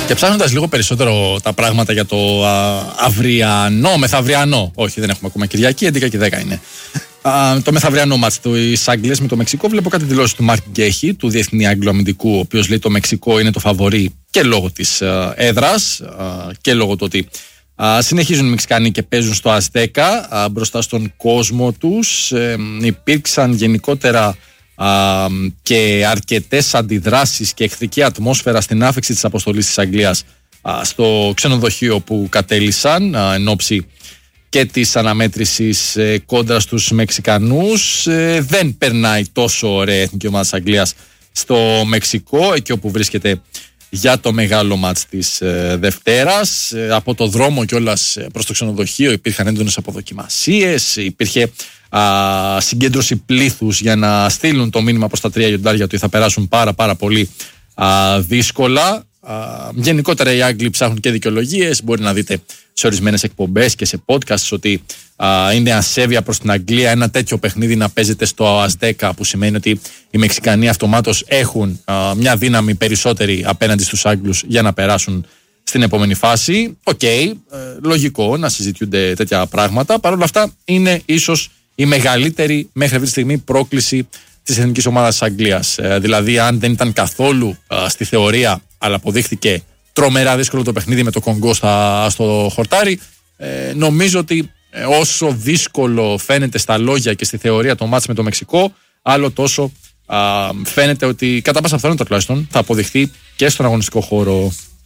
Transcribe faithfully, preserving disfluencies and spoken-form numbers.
Και ψάχνοντας λίγο περισσότερο τα πράγματα για το α, αυριανό, μεθαυριανό, όχι δεν έχουμε ακόμα Κυριακή, έντεκα και δέκα είναι, α, το μεθαυριανό μάτς της Αγγλίας με το Μεξικό, βλέπω κάτι δηλώσεις του Μαρκ Γκέχη, του Διεθνή Άγγλου Αμυντικού, ο οποίος λέει το Μεξικό είναι το φαβορί και λόγω της α, έδρας α, και λόγω του ότι α, συνεχίζουν οι Μεξικανοί και παίζουν στο Αζτέκα α, μπροστά στον κόσμο τους. Ε, υπήρξαν γενικότερα Uh, και αρκετές αντιδράσεις και εχθρική ατμόσφαιρα στην άφηξη της αποστολής της Αγγλίας uh, στο ξενοδοχείο που κατέλησαν uh, εν ώψη και της αναμέτρησης uh, κόντρα στους Μεξικανούς. Uh, δεν περνάει τόσο ωραία η εθνική ομάδα της Αγγλίας στο Μεξικό, εκεί όπου βρίσκεται για το μεγάλο μάτς της uh, Δευτέρας. Uh, από το δρόμο κιόλας προς το ξενοδοχείο υπήρχαν έντονες αποδοκιμασίες, υπήρχε Α, συγκέντρωση πλήθους για να στείλουν το μήνυμα προς τα τρία γιοντάρια ότι θα περάσουν πάρα πάρα πολύ α, δύσκολα. Α, γενικότερα οι Άγγλοι ψάχνουν και δικαιολογίες. Μπορεί να δείτε σε ορισμένες εκπομπές και σε podcasts ότι α, είναι ασέβεια προς την Αγγλία ένα τέτοιο παιχνίδι να παίζεται στο Αζτέκα, που σημαίνει ότι οι Μεξικανοί αυτομάτως έχουν α, μια δύναμη περισσότερη απέναντι στους Άγγλους για να περάσουν στην επόμενη φάση. Οκ, okay, ε, λογικό να συζητιούνται τέτοια πράγματα. Παρ' όλα αυτά είναι ίσως η μεγαλύτερη μέχρι αυτή τη στιγμή πρόκληση της εθνικής ομάδας της Αγγλίας. Ε, δηλαδή, αν δεν ήταν καθόλου ε, στη θεωρία, αλλά αποδείχθηκε τρομερά δύσκολο το παιχνίδι με το Κονγκό στα, στο χορτάρι, ε, νομίζω ότι ε, όσο δύσκολο φαίνεται στα λόγια και στη θεωρία το μάτς με το Μεξικό, άλλο τόσο ε, φαίνεται ότι κατά πάσα πιθανότητα τουλάχιστον θα αποδειχθεί και στον αγωνιστικό χώρο.